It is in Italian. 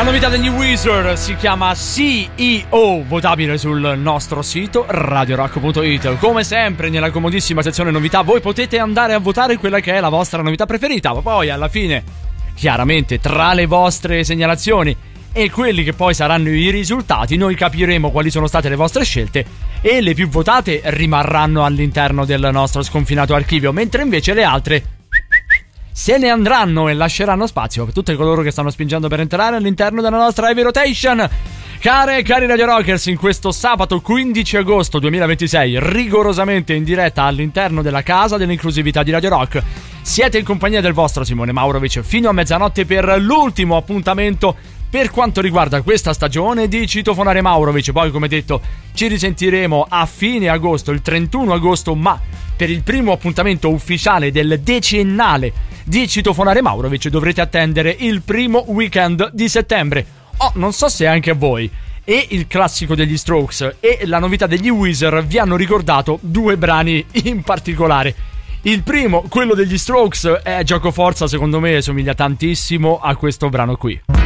La novità degli Weezer si chiama CEO, votabile sul nostro sito radiorock.it. Come sempre nella comodissima sezione novità voi potete andare a votare quella che è la vostra novità preferita, ma poi alla fine, chiaramente, tra le vostre segnalazioni e quelli che poi saranno i risultati, noi capiremo quali sono state le vostre scelte e le più votate rimarranno all'interno del nostro sconfinato archivio, mentre invece le altre se ne andranno e lasceranno spazio per tutti coloro che stanno spingendo per entrare all'interno della nostra Heavy Rotation. Care e cari Radio Rockers, in questo sabato 15 agosto 2026, rigorosamente in diretta all'interno della casa dell'inclusività di Radio Rock, siete in compagnia del vostro Simone Maurovic fino a mezzanotte per l'ultimo appuntamento per quanto riguarda questa stagione di Citofonare Maurovic. Poi, come detto, ci risentiremo a fine agosto, il 31 agosto, ma per il primo appuntamento ufficiale del decennale di Citofonare Maurovic dovrete attendere il primo weekend di settembre. Non so se anche a voi e il classico degli Strokes e la novità degli Weezer vi hanno ricordato due brani in particolare. Il primo, quello degli Strokes, è giocoforza, secondo me somiglia tantissimo a questo brano qui.